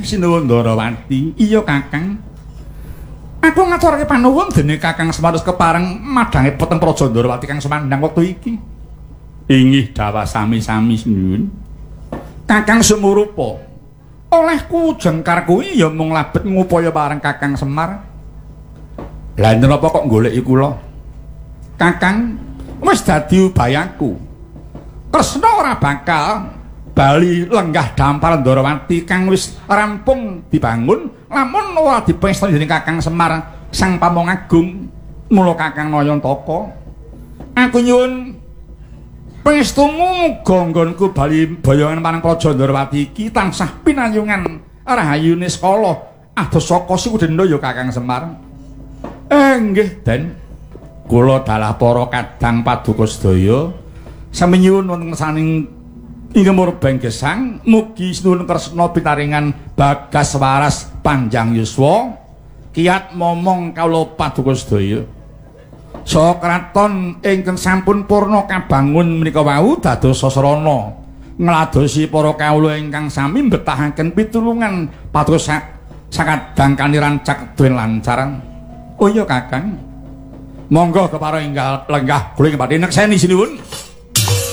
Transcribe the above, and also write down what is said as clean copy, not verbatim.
Sinuwun Ndarawati. Iya Kakang. Aku ngaturake panuwun dene Kakang Semar kepareng madhange peteng Praja Ndarawati kang sumandhang wektu iki. Inggih dawah sami-sami sinuwun. Kakang Sumurupa. Olehku jengkar kuwi ya mung labet ngupaya bareng Kakang Semar. Lah napa kok goleki kula? Kakang wis dadi ubayaku. Kresna ora bakal bali lenggah dampar Ndarawati kang wis rampung dibangun lamun ora dipesta dening Kakang Semar Sang Pamong Agung. Mula Kakang Nayantaka, aku nyuwun pangestumu muga nggonku bali boyongan marang Praja Ndarawati iki tansah pinayungan rahayune skala ados saka Sikudenda ya Kakang Semar. Nggih, Den. Kula dalah para kadang paduka sedaya sami nyuwun wonten saning inggih murbeng gesang mugi sinuwun kresna pitaringan bagas waras panjang yuswa kiat momong kawula paduka sedaya. Saha kraton ingkang sampun purna kabangun menika wau dados sasrana ngladosi para kawula ingkang sami mbetahaken pitulungan paduka sakadang kaniran cakduen lancar. Oh iya Kakang. Monggo kepara enggal lenggah kula ing badhe nekseni sinuwun.